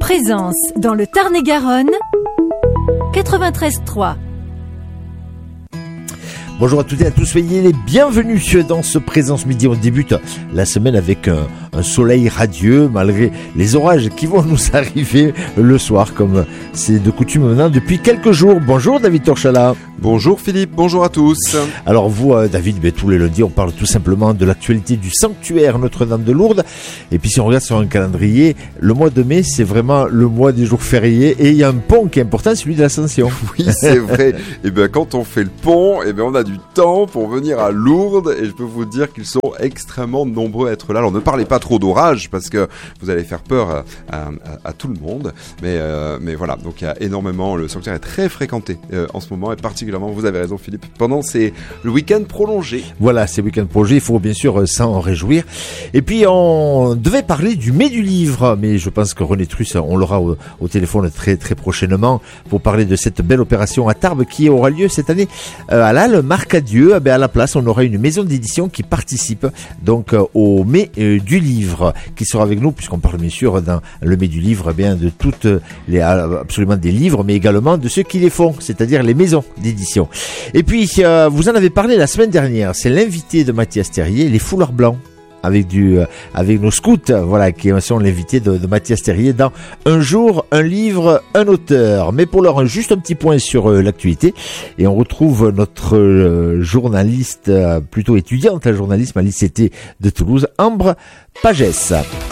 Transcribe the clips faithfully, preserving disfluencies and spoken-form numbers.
Présence dans le Tarn-et-Garonne, quatre-vingt-treize trois. Bonjour à toutes et à tous, soyez les bienvenus dans ce Présence Midi. On débute la semaine avec un, un soleil radieux malgré les orages qui vont nous arriver le soir comme c'est de coutume maintenant depuis quelques jours. Bonjour David Torchala. Bonjour Philippe, bonjour à tous. Alors vous David, ben, tous les lundis on parle tout simplement de l'actualité du sanctuaire Notre-Dame de Lourdes. Et puis si on regarde sur un calendrier, le mois de mai c'est vraiment le mois des jours fériés et il y a un pont qui est important, celui de l'Ascension. Oui c'est vrai, et bien quand on fait le pont, et bien on a du temps pour venir à Lourdes et je peux vous dire qu'ils sont extrêmement nombreux à être là. Alors ne parlez pas trop d'orage parce que vous allez faire peur à, à, à tout le monde, mais, euh, mais voilà, donc il y a énormément, le sanctuaire est très fréquenté euh, en ce moment et particulièrement, vous avez raison Philippe, pendant ces, le week-end prolongé. Voilà, ces week-ends prolongés, il faut bien sûr s'en réjouir. Et puis on devait parler du mai du livre, mais je pense que René Truss, on l'aura au, au téléphone très très prochainement pour parler de cette belle opération à Tarbes qui aura lieu cette année euh, à l'Halle Marcadieu. Eh bien, à la place, on aura une maison d'édition qui participe donc euh, au mai euh, du livre, qui sera avec nous puisqu'on parle bien sûr dans le mai du livre, eh bien de toutes les absolument des livres, mais également de ceux qui les font, c'est-à-dire les maisons d'édition. Et puis, euh, vous en avez parlé la semaine dernière, c'est l'invité de Mathias Terrier, les foulards blancs, avec du, euh, avec nos scouts, voilà, qui sont l'invité de, de Mathias Terrier dans Un jour, un livre, un auteur. Mais pour l'heure, juste un petit point sur euh, l'actualité. Et on retrouve notre euh, journaliste, euh, plutôt étudiante en journalisme à l'I C T de Toulouse, Ambre Pagès.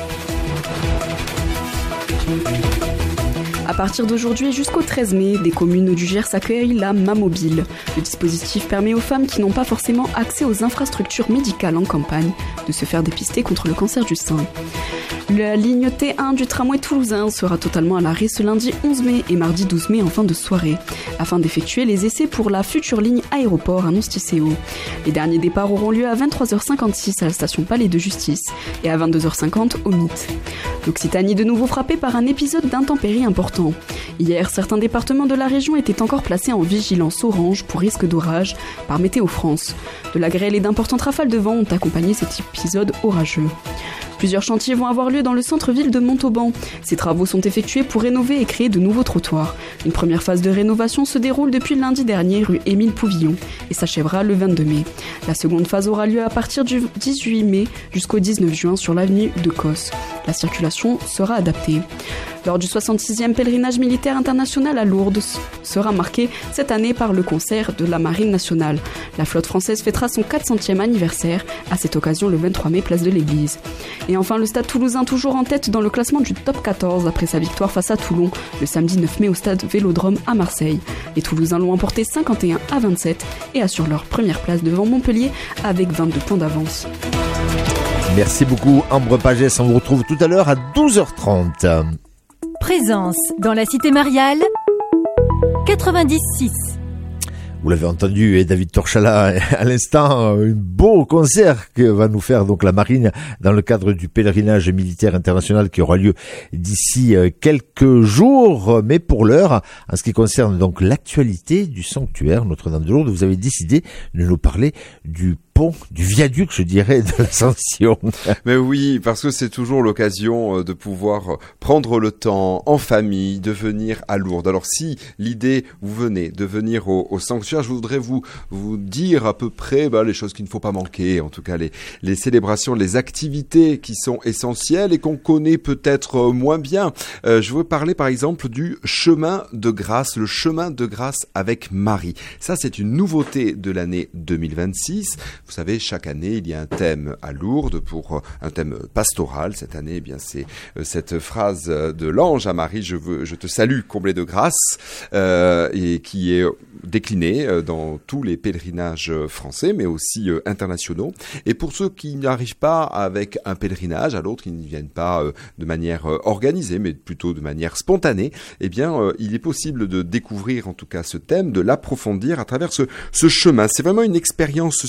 À partir d'aujourd'hui jusqu'au treize mai, des communes du Gers accueillent la Mamobile. Le dispositif permet aux femmes qui n'ont pas forcément accès aux infrastructures médicales en campagne de se faire dépister contre le cancer du sein. La ligne T un du tramway toulousain sera totalement à l'arrêt ce lundi onze mai et mardi douze mai en fin de soirée, afin d'effectuer les essais pour la future ligne aéroport annonce Tisséo. Les derniers départs auront lieu à vingt-trois heures cinquante-six à la station Palais de Justice et à vingt-deux heures cinquante au Mythe. L'Occitanie de nouveau frappée par un épisode d'intempéries important. Hier, certains départements de la région étaient encore placés en vigilance orange pour risque d'orage par Météo France. De la grêle et d'importantes rafales de vent ont accompagné cet épisode orageux. Plusieurs chantiers vont avoir lieu dans le centre-ville de Montauban. Ces travaux sont effectués pour rénover et créer de nouveaux trottoirs. Une première phase de rénovation se déroule depuis lundi dernier rue Émile Pouvillon et s'achèvera le vingt-deux mai. La seconde phase aura lieu à partir du dix-huit mai jusqu'au dix-neuf juin sur l'avenue de Cos. La circulation sera adaptée. Lors du soixante-sixième pèlerinage militaire international à Lourdes sera marqué cette année par le concert de la Marine nationale. La flotte française fêtera son quatre centième anniversaire à cette occasion le vingt-trois mai, place de l'Église. Et enfin, le Stade Toulousain toujours en tête dans le classement du top quatorze après sa victoire face à Toulon le samedi neuf mai au Stade Vélodrome à Marseille. Les Toulousains l'ont emporté cinquante et un à vingt-sept et assurent leur première place devant Montpellier avec vingt-deux points d'avance. Merci beaucoup Ambre Pagès, on vous retrouve tout à l'heure à douze heures trente. Présence dans la cité mariale, quatre-vingt-dix six. Vous l'avez entendu, et David Torchala à l'instant, un beau concert que va nous faire donc la marine dans le cadre du pèlerinage militaire international qui aura lieu d'ici quelques jours. Mais pour l'heure, en ce qui concerne donc l'actualité du sanctuaire Notre-Dame de Lourdes, vous avez décidé de nous parler du pont, du viaduc, je dirais, de l'Ascension. Mais oui, parce que c'est toujours l'occasion de pouvoir prendre le temps en famille de venir à Lourdes. Alors si l'idée, vous venez de venir au, au sanctuaire, je voudrais vous vous dire à peu près bah, les choses qu'il ne faut pas manquer, en tout cas les, les célébrations, les activités qui sont essentielles et qu'on connaît peut-être moins bien. Euh, je veux parler par exemple du chemin de grâce, le chemin de grâce avec Marie. Ça, c'est une nouveauté de l'année deux mille vingt-six. Vous savez, chaque année, il y a un thème à Lourdes pour un thème pastoral. Cette année, eh bien, c'est cette phrase de l'ange à Marie, je veux, je te salue, comblée de grâce, euh, et qui est déclinée dans tous les pèlerinages français, mais aussi euh, internationaux. Et pour ceux qui n'arrivent pas avec un pèlerinage, à l'autre, qui ne viennent pas euh, de manière euh, organisée, mais plutôt de manière spontanée, eh bien, euh, il est possible de découvrir, en tout cas, ce thème, de l'approfondir à travers ce, ce chemin. C'est vraiment une expérience spirituelle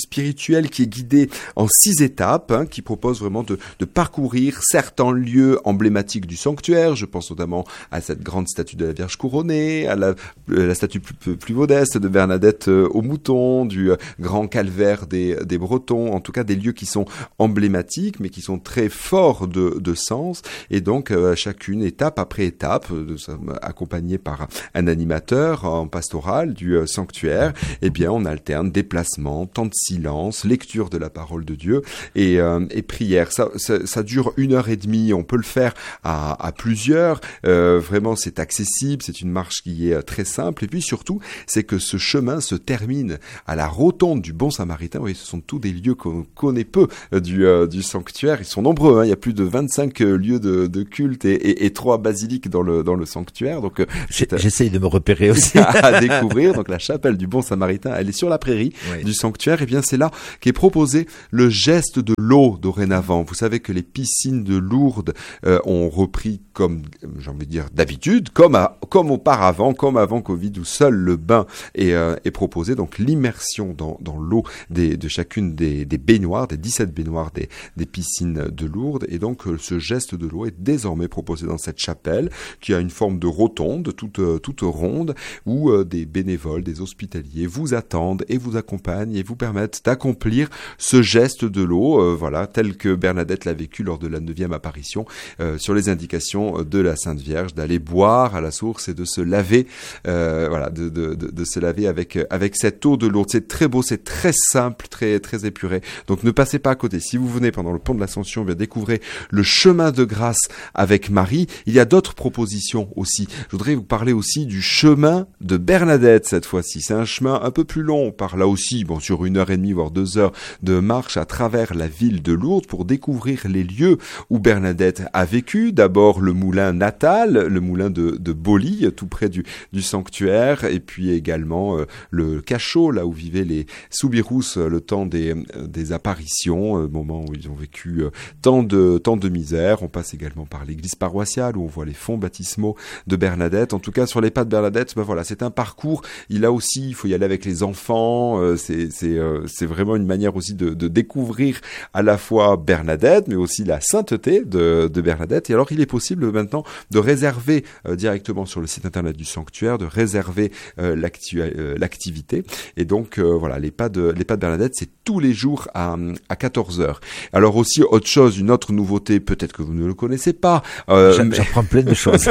spirituel qui est guidé en six étapes, hein, qui propose vraiment de, de parcourir certains lieux emblématiques du sanctuaire. Je pense notamment à cette grande statue de la Vierge couronnée, à la, la statue plus, plus modeste de Bernadette euh, au mouton, du euh, grand calvaire des, des Bretons, en tout cas des lieux qui sont emblématiques mais qui sont très forts de, de sens. Et donc euh, chacune, étape après étape, nous sommes accompagnés par un animateur en pastoral du euh, sanctuaire, eh bien on alterne déplacement, temps de silence, lecture de la parole de Dieu et, euh, et prière. Ça, ça, ça dure une heure et demie, on peut le faire à, à plusieurs, euh, vraiment c'est accessible, c'est une marche qui est très simple, et puis surtout c'est que ce chemin se termine à la rotonde du Bon Samaritain. Vous voyez, ce sont tous des lieux qu'on connaît peu euh, du, euh, du sanctuaire, ils sont nombreux, hein. Il y a plus de vingt-cinq euh, lieux de, de culte et, et, et trois basiliques dans le, dans le sanctuaire, donc euh, j'essaye de me repérer aussi à découvrir. Donc la chapelle du Bon Samaritain, elle est sur la prairie oui. du sanctuaire, et bien c'est là qu'est proposé le geste de l'eau dorénavant. Vous savez que les piscines de Lourdes euh, ont repris comme, j'ai envie de dire, d'habitude, comme à, comme auparavant, comme avant Covid, où seul le bain est, euh, est proposé. Donc l'immersion dans, dans l'eau des, de chacune des, des baignoires, des dix-sept baignoires des, des piscines de Lourdes. Et donc euh, ce geste de l'eau est désormais proposé dans cette chapelle qui a une forme de rotonde, toute, euh, toute ronde, où euh, des bénévoles, des hospitaliers vous attendent et vous accompagnent et vous permettent d'accomplir ce geste de l'eau, euh, voilà, tel que Bernadette l'a vécu lors de la neuvième apparition, euh, sur les indications de la Sainte Vierge, d'aller boire à la source et de se laver, euh, voilà, de, de, de, de se laver avec avec cette eau de Lourdes. C'est très beau, c'est très simple, très très épuré. Donc ne passez pas à côté. Si vous venez pendant le pont de l'Ascension, bien découvrez le chemin de grâce avec Marie. Il y a d'autres propositions aussi. Je voudrais vous parler aussi du chemin de Bernadette cette fois-ci. C'est un chemin un peu plus long. On part là aussi, bon, sur une heure et demie voire deux heures de marche à travers la ville de Lourdes pour découvrir les lieux où Bernadette a vécu. D'abord le moulin natal, le moulin de, de Boli, tout près du, du sanctuaire, et puis également euh, le cachot, là où vivaient les soubirous euh, le temps des, des apparitions, euh, moment où ils ont vécu euh, tant de tant de misère. On passe également par l'église paroissiale où on voit les fonts baptismaux de Bernadette. En tout cas, sur les pas de Bernadette, ben voilà, c'est un parcours. Il a aussi, il faut y aller avec les enfants. Euh, c'est c'est euh, c'est vraiment une manière aussi de, de découvrir à la fois Bernadette, mais aussi la sainteté de, de Bernadette. Et alors, il est possible maintenant de réserver euh, directement sur le site internet du sanctuaire, de réserver euh, l'actu- euh, l'activité. Et donc, euh, voilà, les pas de les pas de Bernadette, c'est tous les jours à à quatorze heures. Alors aussi, autre chose, une autre nouveauté, peut-être que vous ne le connaissez pas. Euh, J'apprends mais... J'apprends plein de choses.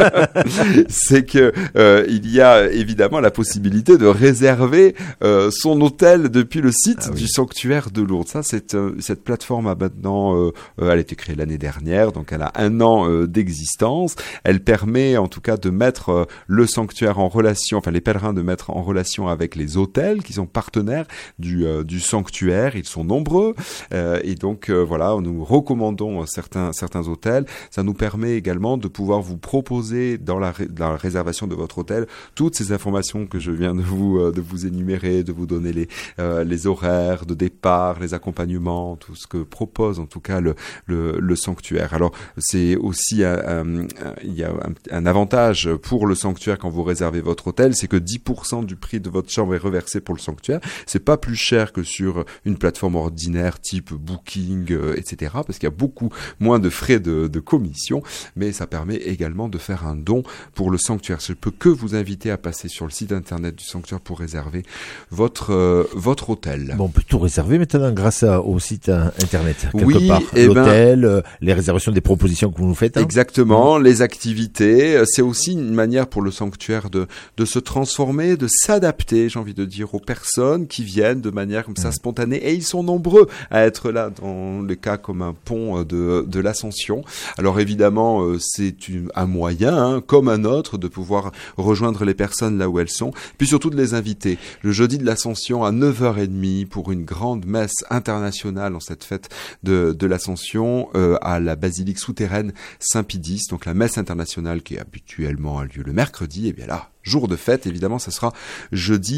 C'est que euh, il y a évidemment la possibilité de réserver euh, son hôtel depuis le site ah, oui. du sanctuaire de Lourdes. Ça, c'est euh, cette plateforme a maintenant, euh, euh, elle a été créée l'année dernière, donc elle a un an euh, d'existence. Elle permet, en tout cas, de mettre euh, le sanctuaire en relation, enfin les pèlerins de mettre en relation avec les hôtels qui sont partenaires du euh, du sanctuaire. Ils sont nombreux euh, et donc euh, voilà, nous recommandons certains certains hôtels. Ça nous permet également de pouvoir vous proposer dans la, ré, dans la réservation de votre hôtel toutes ces informations que je viens de vous euh, de vous énumérer, de vous donner les euh, les horaires de départ, les accompagnements, tout ce que propose en tout cas le le, le sanctuaire. Alors c'est aussi un, un, un, il y a un, un avantage pour le sanctuaire quand vous réservez votre hôtel, c'est que dix pour cent du prix de votre chambre est reversé pour le sanctuaire. C'est pas plus cher que sur une plateforme ordinaire type Booking, euh, et cetera. Parce qu'il y a beaucoup moins de frais de, de commission, mais ça permet également de faire un don pour le sanctuaire. Je peux que vous inviter à passer sur le site internet du sanctuaire pour réserver votre euh, votre hôtel. Bon, on peut tout réserver maintenant grâce à, au site internet. Quelque oui, part, et l'hôtel, ben, euh, les réservations des propositions que vous nous faites. Hein. Exactement, mmh. les activités. C'est aussi une manière pour le sanctuaire de de se transformer, de s'adapter, j'ai envie de dire, aux personnes qui viennent de manière comme ça mmh. spontanée. Et ils sont nombreux à être là dans le cas comme un pont de de l'Ascension. Alors évidemment, euh, c'est une, un moyen, hein, comme un autre, de pouvoir rejoindre les personnes là où elles sont, puis surtout de les inviter. Le jeudi de l'Ascension à neuf heures trente pour une grande messe internationale en cette fête de, de l'Ascension euh, à la basilique souterraine Saint-Pidis, donc la messe internationale qui habituellement a lieu le mercredi, et bien là, jour de fête, évidemment, ça sera jeudi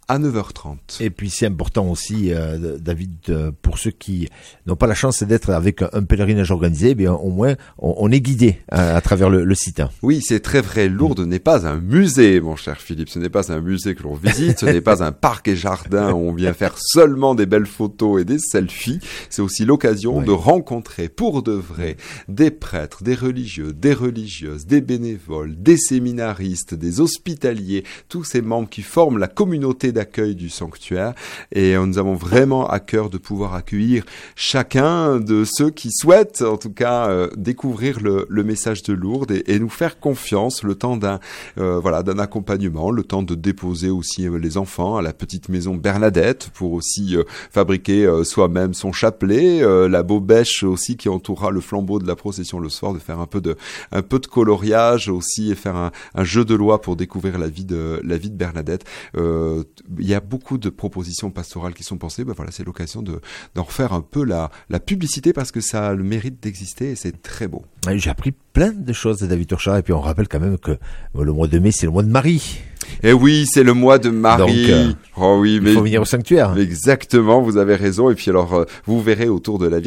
à neuf heures trente. Et puis c'est important aussi, euh, David, euh, pour ceux qui n'ont pas la chance d'être avec un, un pèlerinage organisé, eh bien au moins on, on est guidé à, à travers le, le site. Oui, c'est très vrai. Lourdes n'est pas un musée, mon cher Philippe. Ce n'est pas un musée que l'on visite, ce n'est pas un parc et jardin où on vient faire seulement des belles photos et des selfies. C'est aussi l'occasion ouais. de rencontrer pour de vrai des prêtres, des religieux, des religieuses, des bénévoles, des séminaristes, des hospitaliers, tous ces membres qui forment la communauté d'accueil du sanctuaire. Et nous avons vraiment à cœur de pouvoir accueillir chacun de ceux qui souhaitent, en tout cas, euh, découvrir le, le message de Lourdes et, et nous faire confiance le temps d'un euh, voilà d'un accompagnement, le temps de déposer aussi euh, les enfants à la petite maison Bernadette pour aussi euh, fabriquer euh, soi-même son chapelet, euh, la bobèche aussi qui entourera le flambeau de la procession le soir, de faire un peu de un peu de coloriage aussi et faire un, un jeu de loi pour découvrir la vie de la vie de Bernadette. Euh, il y a beaucoup de propositions pastorales qui sont pensées. Ben voilà, c'est l'occasion de d'en refaire un peu la la publicité parce que ça a le mérite d'exister et c'est très beau. J'ai appris plein de choses de David Turchard et puis on rappelle quand même que le mois de mai c'est le mois de Marie. Et oui, c'est le mois de Marie. Donc, euh, oh oui, il mais faut venir au sanctuaire. Exactement, vous avez raison. Et puis alors, euh, vous verrez autour de la Vierge